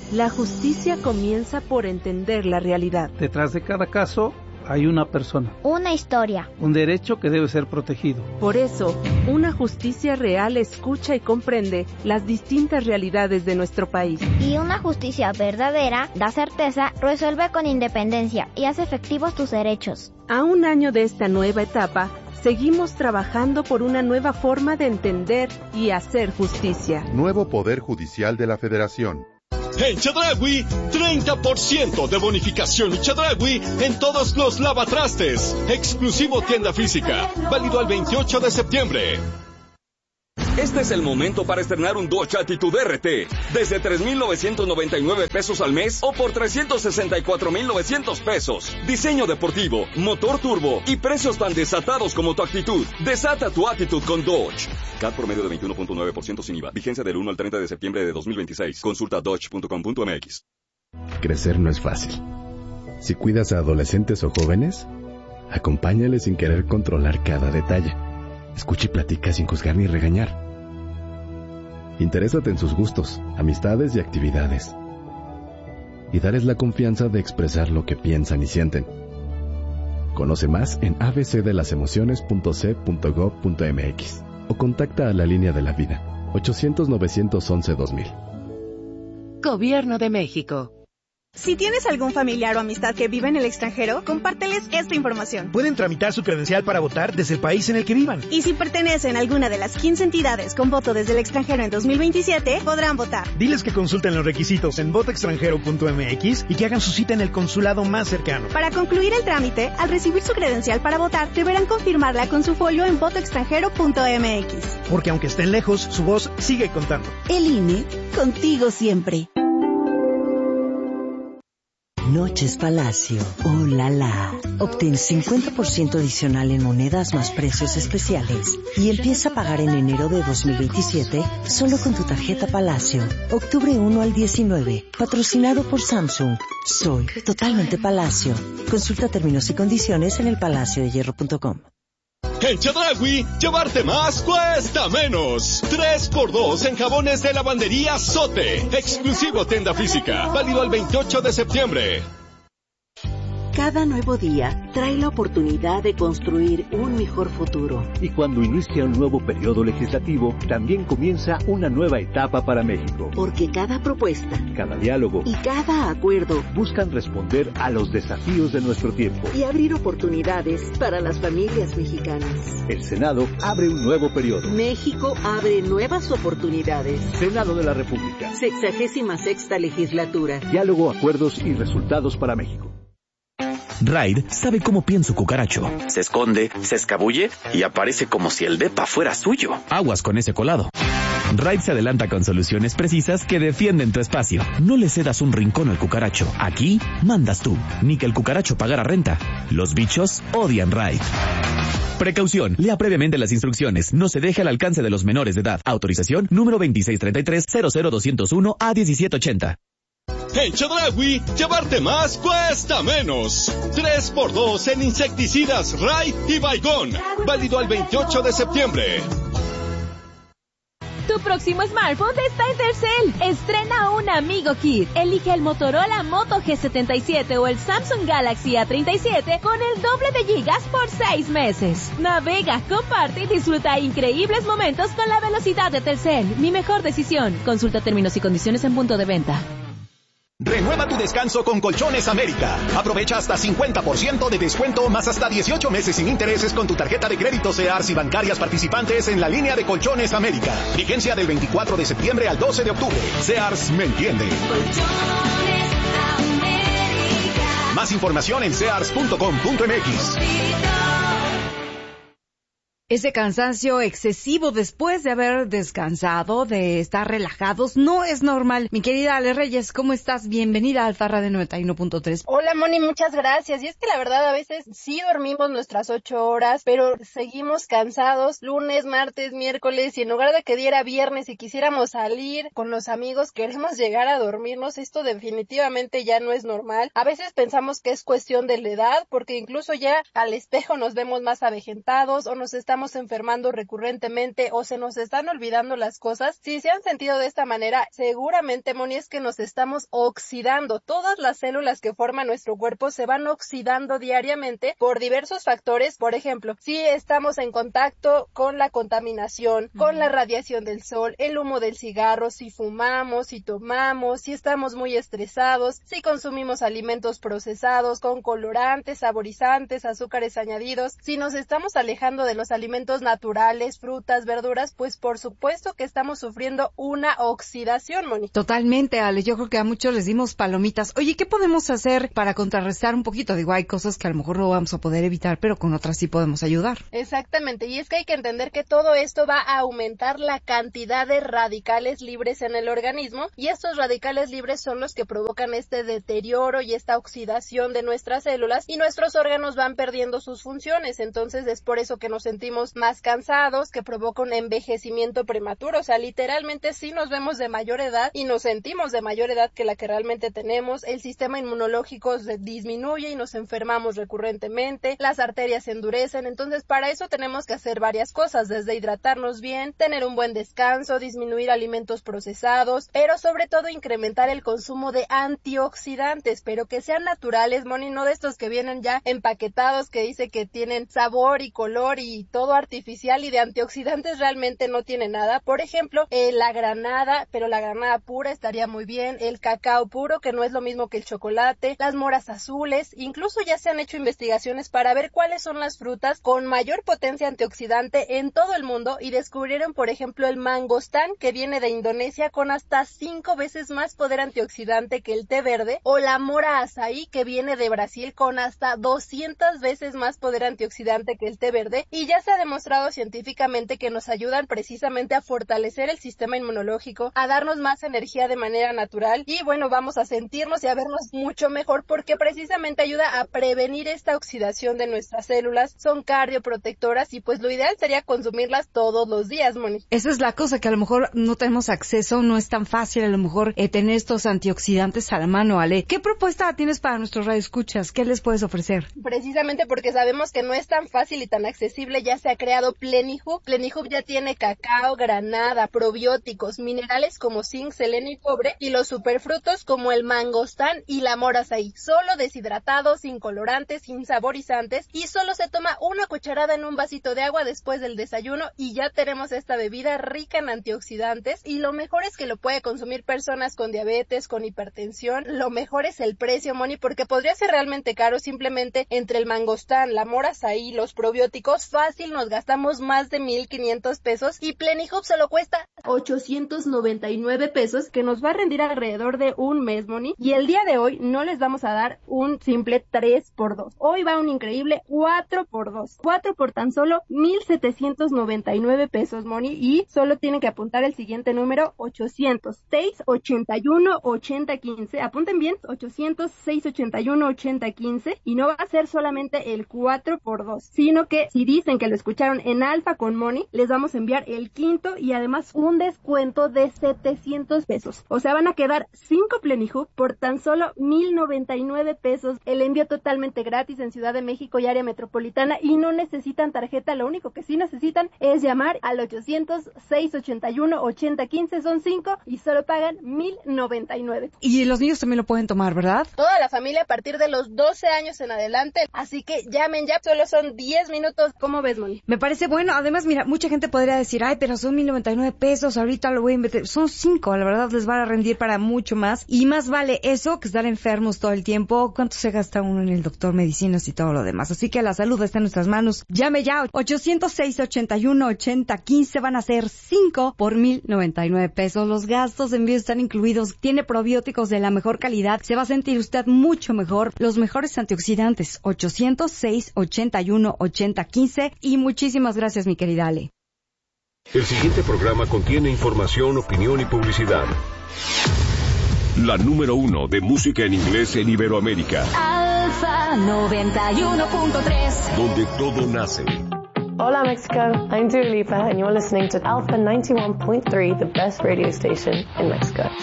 La justicia comienza por entender la realidad. Detrás de cada caso hay una persona. Una historia. Un derecho que debe ser protegido. Por eso, una justicia real escucha y comprende las distintas realidades de nuestro país. Y una justicia verdadera da certeza, resuelve con independencia y hace efectivos tus derechos. A un año de esta nueva etapa, seguimos trabajando por una nueva forma de entender y hacer justicia. Nuevo Poder Judicial de la Federación. En Chedraui, 30% de bonificación y Chedraui en todos los lavatrastes. Exclusivo tienda física. Válido al 28 de septiembre. Este es el momento para estrenar un Dodge Attitude RT. Desde 3,999 pesos al mes o por 364,900 pesos. Diseño deportivo, motor turbo y precios tan desatados como tu actitud. Desata tu actitud con Dodge. CAT promedio de 21.9% sin IVA. Vigencia del 1 al 30 de septiembre de 2026. Consulta dodge.com.mx. Crecer no es fácil. Si cuidas a adolescentes o jóvenes, acompáñales sin querer controlar cada detalle. Escucha y platica sin juzgar ni regañar. Interésate en sus gustos, amistades y actividades. Y darles la confianza de expresar lo que piensan y sienten. Conoce más en abcdelasemociones.c.gov.mx o contacta a la Línea de la Vida, 800-911-2000. Gobierno de México. Si tienes algún familiar o amistad que vive en el extranjero, compárteles esta información. Pueden tramitar su credencial para votar desde el país en el que vivan. Y si pertenecen a alguna de las 15 entidades con voto desde el extranjero en 2027, podrán votar. Diles que consulten los requisitos en votoextranjero.mx y que hagan su cita en el consulado más cercano. Para concluir el trámite, al recibir su credencial para votar, deberán confirmarla con su folio en votoextranjero.mx. Porque aunque estén lejos, su voz sigue contando. El INE, contigo siempre. Noches Palacio. ¡Oh, la, la! Obtén 50% adicional en monedas más precios especiales y empieza a pagar en enero de 2027 solo con tu tarjeta Palacio. Octubre 1 al 19. Patrocinado por Samsung. Soy totalmente Palacio. Consulta términos y condiciones en elpalaciodehierro.com. En Chedraui, llevarte más cuesta menos. 3x2 en jabones de lavandería Sote. Exclusivo tienda física. Válido al 28 de septiembre. Cada nuevo día trae la oportunidad de construir un mejor futuro. Y cuando inicia un nuevo periodo legislativo, también comienza una nueva etapa para México. Porque cada propuesta, cada diálogo y cada acuerdo buscan responder a los desafíos de nuestro tiempo y abrir oportunidades para las familias mexicanas. El Senado abre un nuevo periodo. México abre nuevas oportunidades. Senado de la República. 66ª legislatura. Diálogo, acuerdos y resultados para México. Raid sabe cómo piensa su cucaracho. Se esconde, se escabulle y aparece como si el depa fuera suyo. Aguas con ese colado. Raid se adelanta con soluciones precisas que defienden tu espacio. No le cedas un rincón al cucaracho. Aquí mandas tú. Ni que el cucaracho pagara renta. Los bichos odian Raid. Precaución. Lea previamente las instrucciones. No se deje al alcance de los menores de edad. Autorización número 2633-00201-A1780. En Chedraui, llevarte más cuesta menos. 3x2 en insecticidas Raid y Baygon. Válido al 28 de septiembre. Tu próximo smartphone está en Telcel. Estrena un Amigo Kit. Elige el Motorola Moto G77 o el Samsung Galaxy A37 con el doble de gigas por 6 meses. Navega, comparte y disfruta increíbles momentos con la velocidad de Telcel. Mi mejor decisión. Consulta términos y condiciones en punto de venta. Renueva tu descanso con Colchones América. Aprovecha hasta 50% de descuento más hasta 18 meses sin intereses con tu tarjeta de crédito Sears y bancarias participantes en la línea de Colchones América. Vigencia del 24 de septiembre al 12 de octubre. Sears me entiende. Colchones América. Más información en sears.com.mx. Ese cansancio excesivo después de haber descansado, de estar relajados, no es normal. Mi querida Ale Reyes, ¿cómo estás? Bienvenida a Alfa Radio 91.3. Hola, Moni, muchas gracias. Y es que la verdad a veces sí dormimos nuestras 8 horas, pero seguimos cansados lunes, martes, miércoles, y en lugar de que diera viernes y quisiéramos salir con los amigos, queremos llegar a dormirnos. Esto definitivamente ya no es normal. A veces pensamos que es cuestión de la edad, porque incluso ya al espejo nos vemos más avejentados o nos estamos estamos enfermando recurrentemente o se nos están olvidando las cosas. Si se han sentido de esta manera, seguramente, Moni, es que nos estamos oxidando. Todas las células que forman nuestro cuerpo se van oxidando diariamente por diversos factores. Por ejemplo, si estamos en contacto con la contaminación, con la radiación del sol, el humo del cigarro, si fumamos, si tomamos, si estamos muy estresados, si consumimos alimentos procesados con colorantes, saborizantes, azúcares añadidos, si nos estamos alejando de los alimentos naturales, frutas, verduras, pues por supuesto que estamos sufriendo una oxidación, Moni. Totalmente, Ale. Yo creo que a muchos les dimos palomitas. Oye, ¿qué podemos hacer para contrarrestar un poquito? Digo, hay cosas que a lo mejor no vamos a poder evitar, pero con otras sí podemos ayudar. Exactamente, y es que hay que entender que todo esto va a aumentar la cantidad de radicales libres en el organismo, y estos radicales libres son los que provocan este deterioro y esta oxidación de nuestras células, y nuestros órganos van perdiendo sus funciones. Entonces es por eso que nos sentimos más cansados, que provoca un envejecimiento prematuro. O sea, literalmente sí nos vemos de mayor edad y nos sentimos de mayor edad que la que realmente tenemos. El sistema inmunológico se disminuye y nos enfermamos recurrentemente, las arterias se endurecen. Entonces para eso tenemos que hacer varias cosas, desde hidratarnos bien, tener un buen descanso, disminuir alimentos procesados, pero sobre todo incrementar el consumo de antioxidantes, pero que sean naturales, Moni, no de estos que vienen ya empaquetados, que dice que tienen sabor y color y todo artificial, y de antioxidantes realmente no tiene nada. Por ejemplo, la granada, pero la granada pura estaría muy bien, el cacao puro, que no es lo mismo que el chocolate, las moras azules. Incluso ya se han hecho investigaciones para ver cuáles son las frutas con mayor potencia antioxidante en todo el mundo, y descubrieron, por ejemplo, el mangostán, que viene de Indonesia, con hasta 5 veces más poder antioxidante que el té verde, o la mora azaí, que viene de Brasil, con hasta 200 veces más poder antioxidante que el té verde, y ya se ha demostrado científicamente que nos ayudan precisamente a fortalecer el sistema inmunológico, a darnos más energía de manera natural, y bueno, vamos a sentirnos y a vernos mucho mejor, porque precisamente ayuda a prevenir esta oxidación de nuestras células, son cardioprotectoras, y pues lo ideal sería consumirlas todos los días, Moni. Esa es la cosa, que a lo mejor no tenemos acceso, no es tan fácil a lo mejor tener estos antioxidantes a la mano, Ale. ¿Qué propuesta tienes para nuestros radioescuchas? ¿Qué les puedes ofrecer? Precisamente porque sabemos que no es tan fácil y tan accesible, ya se ha creado Plenihub. Plenihub ya tiene cacao, granada, probióticos, minerales como zinc, selenio y cobre, y los superfrutos como el mangostán y la mora azaí, solo deshidratados, sin colorantes, sin saborizantes, y solo se toma una cucharada en un vasito de agua después del desayuno, y ya tenemos esta bebida rica en antioxidantes. Y lo mejor es que lo puede consumir personas con diabetes, con hipertensión. Lo mejor es el precio, Moni, porque podría ser realmente caro. Simplemente entre el mangostán, la mora azaí, los probióticos, fácil nos gastamos más de 1,500 pesos, y Plenihub solo cuesta 899 pesos, que nos va a rendir alrededor de un mes, Moni. Y el día de hoy no les vamos a dar un simple 3x2. Hoy va un increíble 4x2. 4 por tan solo 1,799 pesos, Moni. Y solo tienen que apuntar el siguiente número: 806-81-8015. Apunten bien, 806-81-8015. Y no va a ser solamente el 4x2, sino que si dicen que lo escucharon en Alfa con Moni, les vamos a enviar el quinto y además un descuento de 700 pesos. O sea, van a quedar 5 Plenihub por tan solo 1,099 pesos. El envío totalmente gratis en Ciudad de México y área metropolitana, y no necesitan tarjeta. Lo único que sí necesitan es llamar al 800-681-8015. Son 5 y solo pagan 1,099. Y los niños también lo pueden tomar, ¿verdad? Toda la familia a partir de los 12 años en adelante. Así que llamen ya, solo son 10 minutos. ¿Cómo ves, Moni? Me parece bueno. Además, mira, mucha gente podría decir, ay, pero son 1,099 pesos, ahorita lo voy a invertir. Son 5, la verdad les van a rendir para mucho más. Y más vale eso que estar enfermos todo el tiempo. ¿Cuánto se gasta uno en el doctor, medicinas y todo lo demás? Así que la salud está en nuestras manos. Llame ya, 806-81-8015. Van a ser 5 por 1,099 pesos. Los gastos de envío están incluidos. Tiene probióticos de la mejor calidad. Se va a sentir usted mucho mejor. Los mejores antioxidantes. 806-81-8015. Y muchísimas gracias, mi querida Ale. El siguiente programa contiene información, opinión y publicidad. La número 1 de música en inglés en Iberoamérica. Alfa 91.3. Donde todo nace. Hola Mexico, I'm Dua Lipa and you're listening to Alpha 91.3, the best radio station in Mexico.